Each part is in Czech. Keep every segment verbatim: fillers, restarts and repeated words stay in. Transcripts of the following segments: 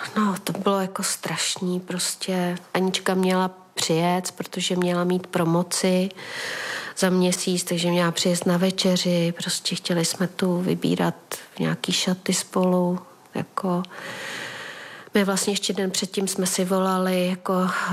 No, to bylo jako strašný, prostě Anička měla přijet, protože měla mít promoci za měsíc, takže měla přijet na večeři, prostě chtěli jsme tu vybírat nějaký šaty spolu, jako my vlastně ještě den předtím jsme si volali, jako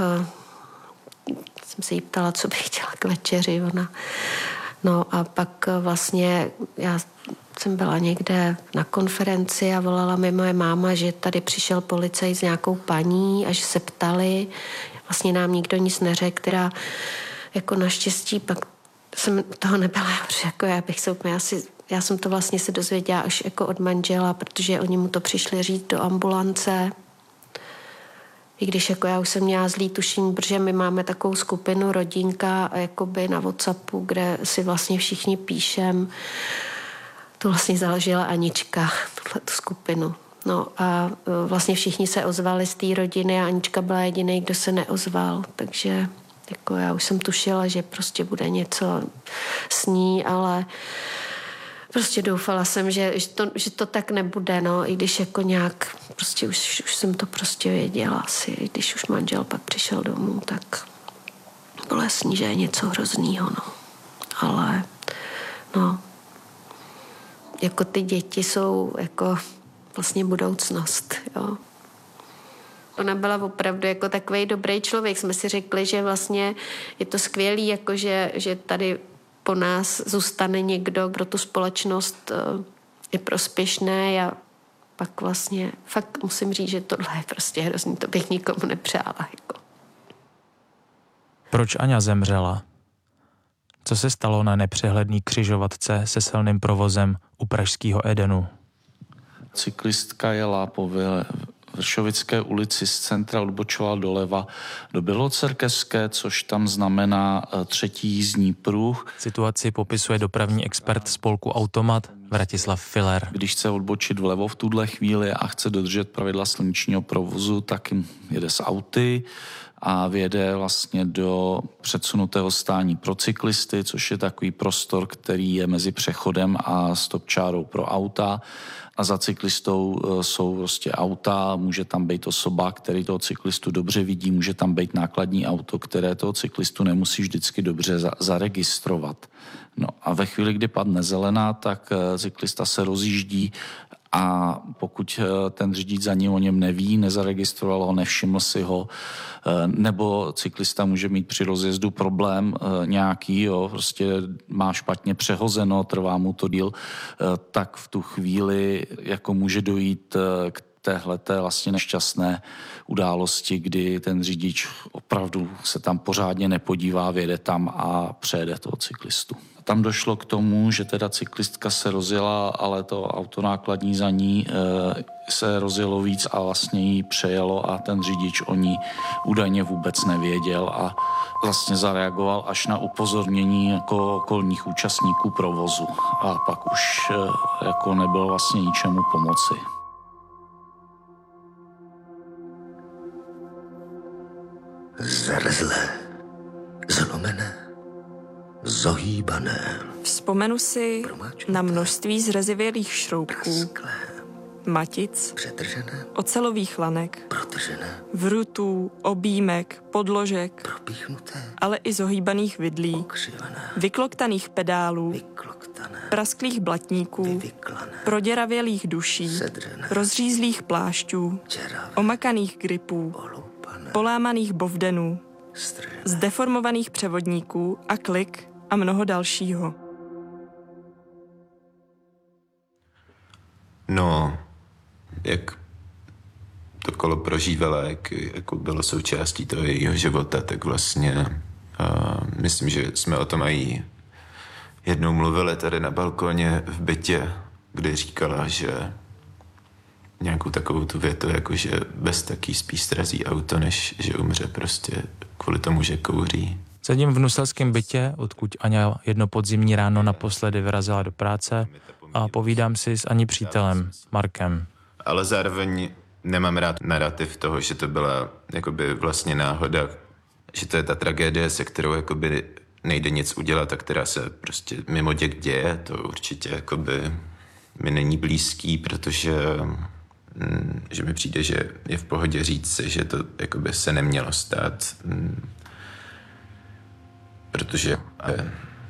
jsem se jí ptala, co bych chtěla k večeři, ona, no a pak vlastně já jsem byla někde na konferenci a volala mi moje máma, že tady přišel policajt s nějakou paní a že se ptali. Vlastně nám nikdo nic neřekl, která jako naštěstí pak jsem toho nebyla, protože jako já bych se úplně asi, já jsem to vlastně se dozvěděla až jako od manžela, protože oni mu to přišli říct do ambulance. I když jako já už jsem měla zlý tušení, protože my máme takovou skupinu rodinka jakoby na WhatsAppu, kde si vlastně všichni píšem. To vlastně založila Anička, tuhletu skupinu. No a vlastně všichni se ozvali z té rodiny a Anička byla jediný, kdo se neozval, takže jako já už jsem tušila, že prostě bude něco s ní, ale prostě doufala jsem, že, že, to, že to tak nebude, no, i když jako nějak, prostě už, už jsem to prostě věděla asi, i když už manžel pak přišel domů, tak bylo jasný, že je něco hroznýho, no, ale no, jako ty děti jsou jako vlastně budoucnost, jo. Ona byla opravdu jako takovej dobrý člověk. Jsme si řekli, že vlastně je to skvělý, jako že, že tady po nás zůstane někdo, pro tu společnost je prospěšné a pak vlastně fakt musím říct, že tohle je prostě hrozný, to bych nikomu nepřála. Jako. Proč Aňa zemřela? Co se stalo na nepřehledný křižovatce se silným provozem u pražského Edenu? Cyklistka jela po Vršovické ulici z centra, odbočovala doleva do Bělocerkevské, což tam znamená třetí jízdní pruh. Situaci popisuje dopravní expert spolku Automat Vratislav Filler. Když chce odbočit vlevo v tuhle chvíli a chce dodržet pravidla silničního provozu, tak jede s auty a vjede vlastně do předsunutého stání pro cyklisty, což je takový prostor, který je mezi přechodem a stopčárou pro auta. A za cyklistou jsou prostě auta, může tam být osoba, který toho cyklistu dobře vidí, může tam být nákladní auto, které toho cyklistu nemusí vždycky dobře za- zaregistrovat. No a ve chvíli, kdy padne zelená, tak cyklista se rozjíždí a pokud ten řidič za ním o něm neví, nezaregistroval ho, nevšiml si ho, nebo cyklista může mít při rozjezdu problém nějaký, jo, prostě má špatně přehozeno, trvá mu to díl, tak v tu chvíli jako může dojít k téhleté vlastně nešťastné události, kdy ten řidič opravdu se tam pořádně nepodívá, vjede tam a přejede toho cyklistu. Tam došlo k tomu, že teda cyklistka se rozjela, ale to auto nákladní za ní e, se rozjelo víc a vlastně jí přejelo a ten řidič o ní údajně vůbec nevěděl a vlastně zareagoval až na upozornění jako okolních účastníků provozu a pak už e, jako nebylo vlastně ničemu pomoci. Zrzlé, zlomené, zohýbané. Vzpomenu si na množství zrezivělých šroubků, matic, přetržené, ocelových lanek, protržené, vrutů, objímek, podložek, propíchnuté, ale i zohýbaných vidlí, okřivené, vykloktaných pedálů, vykloktané, prasklých blatníků, vyvyklané, proděravělých duší, sedřené, rozřízlých plášťů, čeravé, omakaných gripů, oloupané, polámaných bovdenů, stržené, zdeformovaných převodníků a klik a mnoho dalšího. No, jak to kolo prožívala, jak jako bylo součástí toho jejího života, tak vlastně uh, myslím, že jsme o tom i jednou mluvili tady na balkoně v bytě, kdy říkala, že nějakou takovou tu větu, jako že bez taky spíš srazí auto, než že umře prostě kvůli tomu, že kouří. Sedím v nuselském bytě, odkud Aňa jedno podzimní ráno naposledy vyrazila do práce a povídám si s Aní přítelem, Markem. Ale zároveň nemám rád narrativ toho, že to byla jakoby vlastně náhoda, že to je ta tragédie, se kterou jakoby nejde nic udělat a která se prostě mimo děk děje. To určitě jakoby mi není blízký, protože mm, že mi přijde, že je v pohodě říct si, že to jakoby se nemělo stát, mm, protože